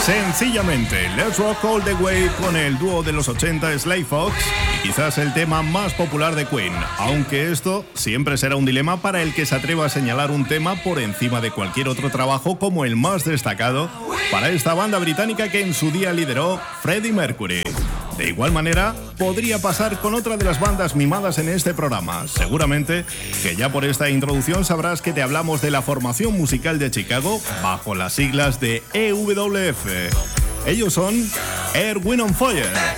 Sencillamente, Let's Rock All the Way con el dúo de los 80 Sly Fox y quizás el tema más popular de Queen, aunque esto siempre será un dilema para el que se atreva a señalar un tema por encima de cualquier otro trabajo como el más destacado para esta banda británica que en su día lideró Freddie Mercury. De igual manera, podría pasar con otra de las bandas mimadas en este programa. Seguramente que ya por esta introducción sabrás que te hablamos de la formación musical de Chicago bajo las siglas de EWF. Ellos son Earth, Wind & Fire.